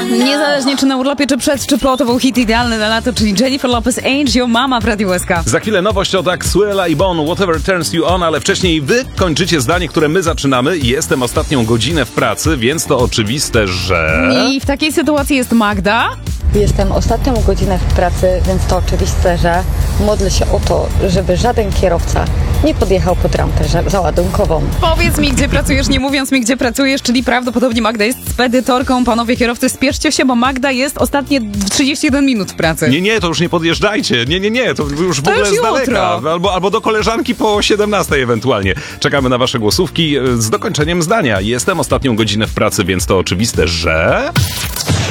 Niezależnie czy na urlopie, czy przed, czy po, to był hit idealny na lato, czyli Jennifer Lopez, Ain't Your Mama w Radiu SK. Za chwilę nowość od Axwella i Bon, Whatever Turns You On, ale wcześniej wy kończycie zdanie, które my zaczynamy. Jestem ostatnią godzinę w pracy, więc to oczywiste, że... I w takiej sytuacji jest Magda. Jestem ostatnią godzinę w pracy, więc to oczywiste, że modlę się o to, żeby żaden kierowca nie podjechał pod rampę załadunkową. Powiedz mi, gdzie pracujesz, nie mówiąc mi, gdzie pracujesz, czyli prawdopodobnie Magda jest spedytorką. Panowie kierowcy, spieszcie się, bo Magda jest ostatnie 31 minut w pracy. Nie, to już nie podjeżdżajcie. Nie, to już w ogóle z daleka. Albo do koleżanki po 17 ewentualnie. Czekamy na wasze głosówki z dokończeniem zdania. Jestem ostatnią godzinę w pracy, więc to oczywiste, że...